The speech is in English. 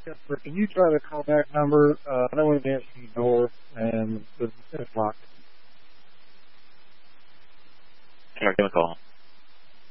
Yes, sir. Can you try the callback number? I don't want to answer the door, and it's locked. All right, give me a call.